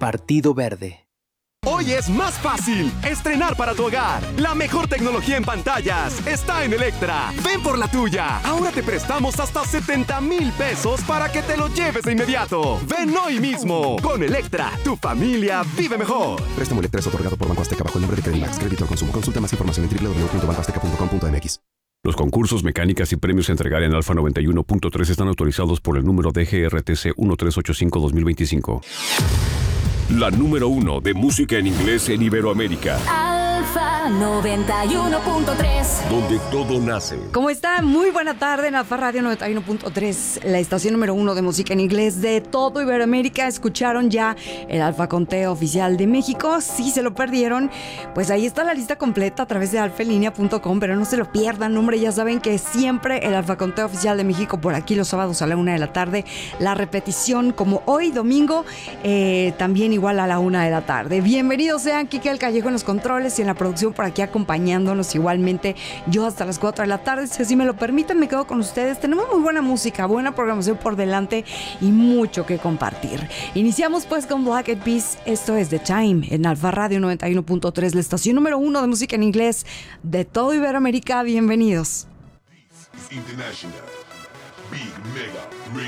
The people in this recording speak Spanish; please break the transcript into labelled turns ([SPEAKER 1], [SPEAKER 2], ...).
[SPEAKER 1] Partido Verde.
[SPEAKER 2] Hoy es más fácil estrenar para tu hogar. La mejor tecnología en pantallas está en Electra. Ven por la tuya. Ahora te prestamos hasta 70,000 pesos para que te lo lleves de inmediato. Ven hoy mismo. Con Electra, tu familia vive mejor.
[SPEAKER 3] Préstamo Electra es otorgado por Banco Azteca bajo el nombre de Credimax. Crédito al consumo. Consulta más información en www.bancoazteca.com.mx.
[SPEAKER 4] Los concursos, mecánicas y premios a entregar en Alfa 91.3 están autorizados por el número DGRTC 1385-2025. La número 1 de música en inglés en Iberoamérica.
[SPEAKER 5] Alfa 91.3.
[SPEAKER 4] Donde todo nace.
[SPEAKER 6] ¿Cómo está? Muy buena tarde en Alfa Radio 91.3, la estación número 1 de música en inglés de todo Iberoamérica. Escucharon ya el Alfa Conteo Oficial de México. Si se lo perdieron, pues ahí está la lista completa a través de alfaenlinea.com, pero no se lo pierdan, hombre, ya saben que siempre el Alfa Conteo Oficial de México por aquí los sábados a la 1 de la tarde. La repetición como hoy, domingo, también igual a la 1 de la tarde. Bienvenidos sean, Kike El Callejo en los controles y en la producción por aquí acompañándonos igualmente. Yo hasta las 4 de la tarde, si así me lo permiten, me quedo con ustedes. Tenemos muy buena música, buena programación por delante y mucho que compartir. Iniciamos pues con Black Eyed Peas. Esto es The Time en Alfa Radio 91.3, la estación número 1 de música en inglés de todo Iberoamérica. Bienvenidos.
[SPEAKER 7] International Big Mega